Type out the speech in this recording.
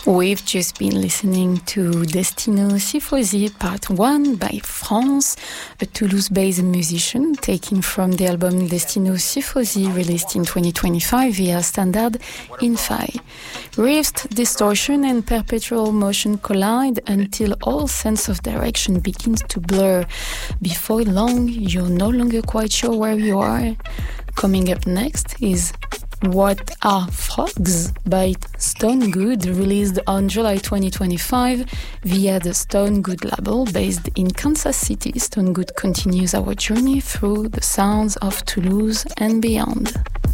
We've just been listening to Destino Sifosi Part 1 by France, a Toulouse-based musician taken from the album Destino Sifosi released in 2025 via Standard In-Fi. Rift, distortion and perpetual motion collide until all sense of direction begins to blur. Before long, you're no longer quite sure where you are. Coming up next is What Are Frogs by Stone Good, released on July 2025 via the Stone Good label based in Kansas City. Stone Good continues our journey through the sounds of Toulouse and beyond.